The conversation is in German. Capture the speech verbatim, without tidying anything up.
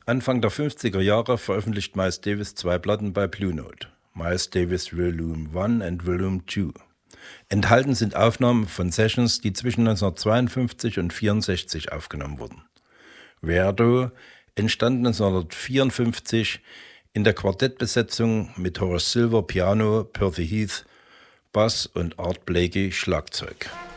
Anfang der fünfziger Jahre veröffentlicht Miles Davis zwei Platten bei Blue Note, Miles Davis Volume eins und Volume zwei. Enthalten sind Aufnahmen von Sessions, die zwischen neunzehnhundertzweiundfünfzig und neunzehnhundertvierundsechzig aufgenommen wurden. Weirdo entstand neunzehnhundertvierundfünfzig in der Quartettbesetzung mit Horace Silver Piano, Percy Heath Bass und Art Blakey Schlagzeug.